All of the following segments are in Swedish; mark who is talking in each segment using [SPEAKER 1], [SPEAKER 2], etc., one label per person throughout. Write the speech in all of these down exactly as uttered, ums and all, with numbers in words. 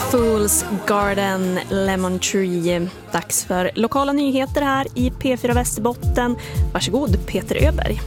[SPEAKER 1] Fool's Garden, Lemon Tree. Dags för lokala nyheter här i P fyra Västerbotten. Varsågod Peter Öberg.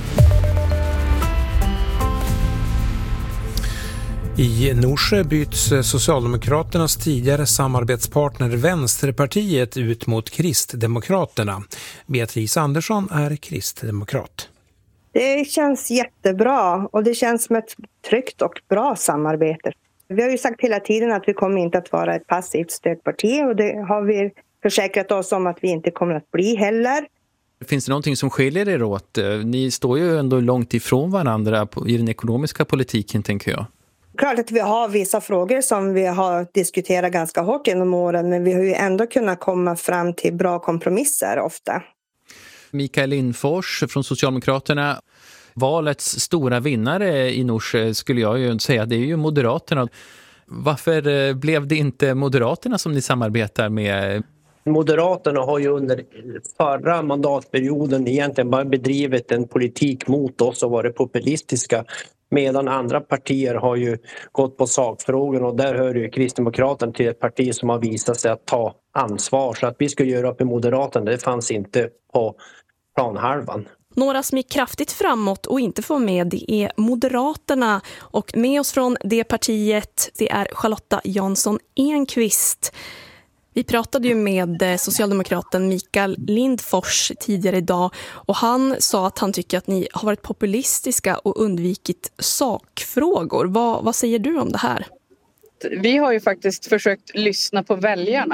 [SPEAKER 2] I Norsjö byts Socialdemokraternas tidigare samarbetspartner Vänsterpartiet ut mot Kristdemokraterna. Beatrice Andersson är kristdemokrat.
[SPEAKER 3] Det känns jättebra och det känns som ett tryggt och bra samarbete. Vi har ju sagt hela tiden att vi kommer inte att vara ett passivt stödparti och det har vi försäkrat oss om att vi inte kommer att bli heller.
[SPEAKER 4] Finns det någonting som skiljer er åt? Ni står ju ändå långt ifrån varandra i den ekonomiska politiken, tänker jag.
[SPEAKER 3] Klart att vi har vissa frågor som vi har diskuterat ganska hårt genom åren, men vi har ju ändå kunnat komma fram till bra kompromisser ofta.
[SPEAKER 4] Mikael Lindfors från Socialdemokraterna. Valets stora vinnare i Norsjö skulle jag ju säga, det är ju Moderaterna. Varför blev det inte Moderaterna som ni samarbetar med?
[SPEAKER 5] Moderaterna har ju under förra mandatperioden egentligen bara bedrivit en politik mot oss och varit populistiska. Medan andra partier har ju gått på sakfrågor och där hör ju Kristdemokraterna till ett parti som har visat sig att ta ansvar. Så att vi skulle göra upp i Moderaterna, det fanns inte på planhalvan.
[SPEAKER 1] Några som gick kraftigt framåt och inte får med, det är Moderaterna. Och med oss från det partiet, det är Charlotta Jansson Enqvist. Vi pratade ju med socialdemokraten Mikael Lindfors tidigare idag och han sa att han tycker att ni har varit populistiska och undvikit sakfrågor. Vad, vad säger du om det här?
[SPEAKER 6] Vi har ju faktiskt försökt lyssna på väljarna